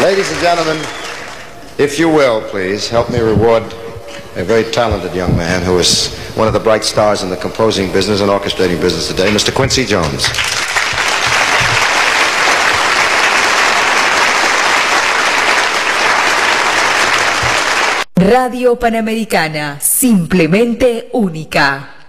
Ladies and gentlemen, if you will, please, help me reward a very talented young man who is one of the bright stars in the composing business and orchestrating business today, Mr. Quincy Jones. Radio Panamericana, simplemente única.